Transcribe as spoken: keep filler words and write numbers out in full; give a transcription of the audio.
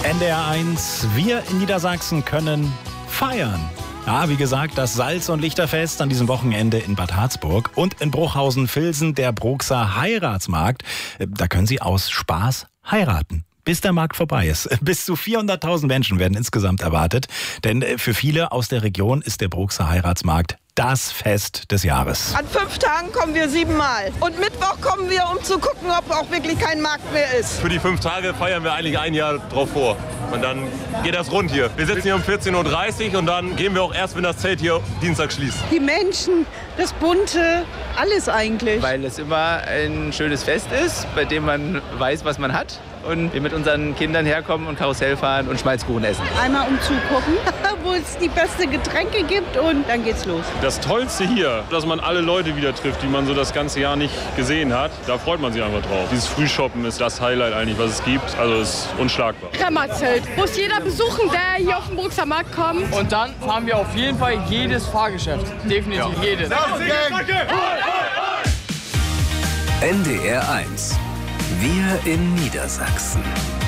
N D R eins, wir in Niedersachsen können feiern. Ja, wie gesagt, das Salz- und Lichterfest an diesem Wochenende in Bad Harzburg und in Bruchhausen-Vilsen der Bruxer Heiratsmarkt. Da können Sie aus Spaß heiraten, bis der Markt vorbei ist. Bis zu vierhunderttausend Menschen werden insgesamt erwartet. Denn für viele aus der Region ist der Bruxer Heiratsmarkt das Fest des Jahres. An fünf Tagen kommen wir siebenmal. Und Mittwoch kommen wir, um zu gucken, ob auch wirklich kein Markt mehr ist. Für die fünf Tage feiern wir eigentlich ein Jahr drauf vor. Und dann geht das rund hier. Wir sitzen hier um vierzehn Uhr dreißig und dann gehen wir auch erst, wenn das Zelt hier Dienstag schließt. Die Menschen, das Bunte, alles eigentlich. Weil es immer ein schönes Fest ist, bei dem man weiß, was man hat. Und wir mit unseren Kindern herkommen und Karussell fahren und Schmalzkuchen essen. Einmal umzugucken, wo es die besten Getränke gibt und dann geht's los. Das Tollste hier, dass man alle Leute wieder trifft, die man so das ganze Jahr nicht gesehen hat. Da freut man sich einfach drauf. Dieses Frühshoppen ist das Highlight eigentlich, was es gibt. Also es ist unschlagbar. Kremmerzelt muss jeder besuchen, der hier auf den Bruxer Markt kommt. Und dann fahren wir auf jeden Fall jedes Fahrgeschäft. Definitiv ja. jedes. N D R eins. Wir in Niedersachsen.